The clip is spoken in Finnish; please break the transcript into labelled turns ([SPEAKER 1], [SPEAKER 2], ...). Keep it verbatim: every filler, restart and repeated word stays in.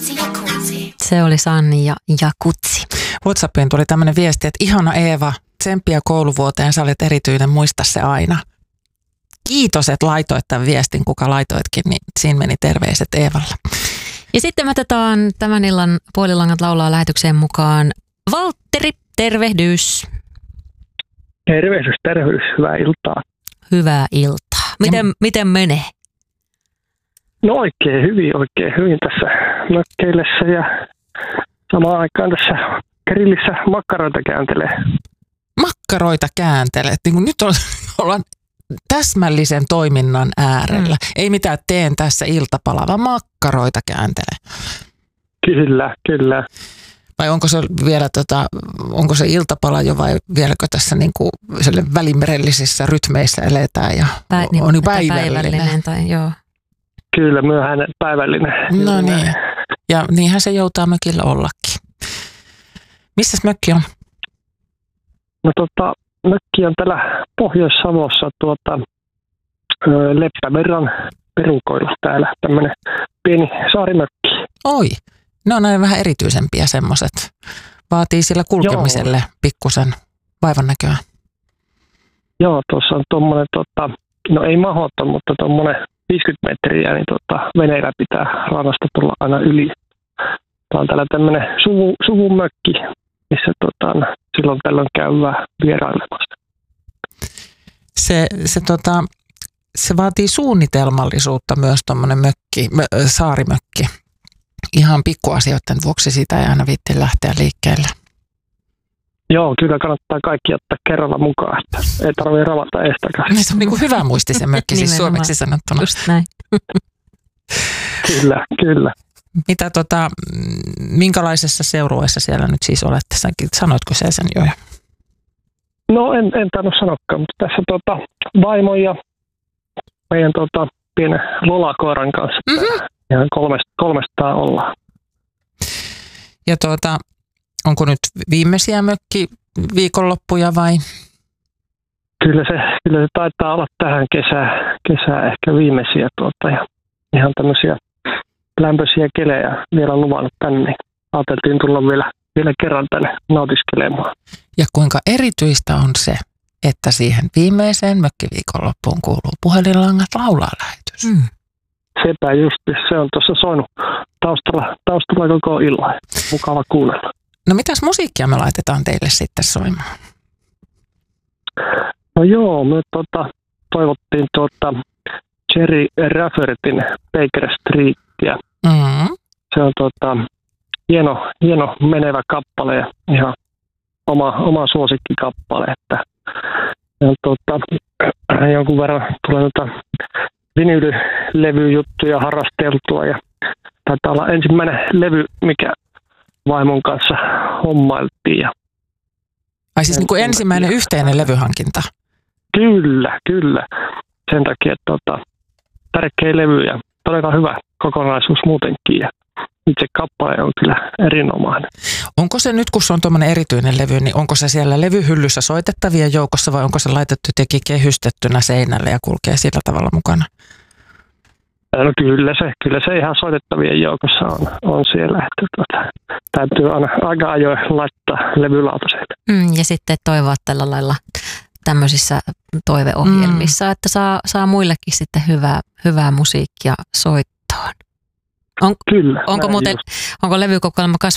[SPEAKER 1] Se oli Sanni ja Jakutsi.
[SPEAKER 2] WhatsAppiin tuli tämmöinen viesti, että ihana Eeva, tsemppiä kouluvuoteen, sä olet erityinen, muista se aina. Kiitos, että laitoit tämän viestin, kuka laitoitkin, niin siinä meni terveiset Eevalla.
[SPEAKER 1] Ja sitten me otetaan tämän illan Puolilangat laulaa lähetykseen mukaan Valtteri, tervehdys.
[SPEAKER 3] Tervehdys, tervehdys, hyvää iltaa.
[SPEAKER 1] Hyvää iltaa. Miten, ja... miten menee?
[SPEAKER 3] No oikein hyvin, oikein hyvin tässä mökkeillessä ja samaan aikaan tässä grillissä makkaroita kääntelee.
[SPEAKER 2] Makkaroita kääntelee. Niin nyt ollaan täsmällisen toiminnan äärellä. Mm. Ei mitään teen tässä iltapalaa, vaan makkaroita kääntelee.
[SPEAKER 3] Kyllä, kyllä.
[SPEAKER 2] Vai onko se vielä tota, onko se iltapala jo vai vieläkö tässä niinku välimerellisissä rytmeissä eletään ja Pä, niin, on päivällinen. päivällinen
[SPEAKER 1] tai, joo.
[SPEAKER 3] Kyllä, myöhäinen päivällinen.
[SPEAKER 2] No niin, ja niinhän se joutaa mökillä ollakin. Missäs mökki on?
[SPEAKER 3] No tota, mökki on täällä Pohjois-Savossa tuota, Leppävirran perukoilla täällä, tämmöinen pieni saarimökki.
[SPEAKER 2] Oi, ne on aina vähän erityisempiä semmoiset. Vaatii sillä kulkemiselle Joo. pikkusen vaivan näköä.
[SPEAKER 3] Joo, tuossa on tuommoinen, tota, no ei mahoton, mutta tuommoinen viisikymmentä metriä, niin tota, veneillä pitää rannasta tulla aina yli. Tämä on täällä tämmöinen suvu, suvumökki, missä tota, silloin tällöin käydään vierailemassa.
[SPEAKER 2] Se, se, tota, se vaatii suunnitelmallisuutta myös tuommoinen mökki, mö, saarimökki. Ihan pikkuasioiden vuoksi siitä ei aina viitti lähteä liikkeelle.
[SPEAKER 3] Joo, kyllä kannattaa kaikki ottaa kerralla mukaan, että ei tarvitse ravata estäkään.
[SPEAKER 2] Se on niin kuin hyvä muisti se mökki, siis suomeksi sanottuna.
[SPEAKER 1] Just näin.
[SPEAKER 3] Kyllä, kyllä.
[SPEAKER 2] Mitä tota, minkälaisessa seurueessa siellä nyt siis olette? Sanoitko se sen jo?
[SPEAKER 3] No en, en tainnut sanokaan, mutta tässä tota, vaimon ja meidän tota, pienen lolakoiran kanssa mm-hmm. ihan kolmesta, kolmestaan ollaan.
[SPEAKER 2] Ja tuota, onko nyt viimeisiä mökki viikonloppuja vai?
[SPEAKER 3] Kyllä se, kyllä se taitaa olla tähän kesään, kesään ehkä viimeisiä tuota, ja ihan tämmöisiä lämpöisiä kelejä vielä luvannut tänne, niin ajateltiin tulla vielä, vielä kerran tänne nautiskelemaan.
[SPEAKER 2] Ja kuinka erityistä on se, että siihen viimeiseen mökkiviikonloppuun kuuluu Puhelinlangat laulaa lähetys. Mm.
[SPEAKER 3] Sepä just, se on tuossa soinut taustalla, taustalla koko illan. Mukava kuunnella.
[SPEAKER 2] No mitäs musiikkia me laitetaan teille sitten soimaan?
[SPEAKER 3] No joo, me tuota, toivottiin tuota Jerry Raffertin Baker Streetia.
[SPEAKER 2] Mm-hmm.
[SPEAKER 3] Se on tuota, hieno, hieno menevä kappale ja ihan oma, oma suosikkikappale. Että, ja tuota, jonkun verran tulee tuota vinyylilevyjuttuja harrasteltua ja taitaa olla ensimmäinen levy, mikä vaimon kanssa hommailtiin. Ja
[SPEAKER 2] Ai siis niin kuin ensimmäinen yhteinen levyhankinta?
[SPEAKER 3] Kyllä, kyllä. Sen takia, että tota, tärkeä levy ja todella hyvä kokonaisuus muutenkin. Ja itse kappale on kyllä erinomainen.
[SPEAKER 2] Onko se nyt, kun se on tuommoinen erityinen levy, niin onko se siellä levyhyllyssä soitettavien joukossa vai onko se laitettu jotenkin kehystettynä seinälle ja kulkee sillä tavalla mukana?
[SPEAKER 3] No kyllä se, kyllä se ihan soitettavien joukossa on, on siellä, että tuota, täytyy aina aika ajoin laittaa levylautaset.
[SPEAKER 1] Mm, ja sitten toivoa tällä lailla tämmöisissä toiveohjelmissa, mm. että saa, saa muillekin sitten hyvää, hyvää musiikkia soittoon. On,
[SPEAKER 3] kyllä.
[SPEAKER 1] Onko, muuten, onko levykokoelma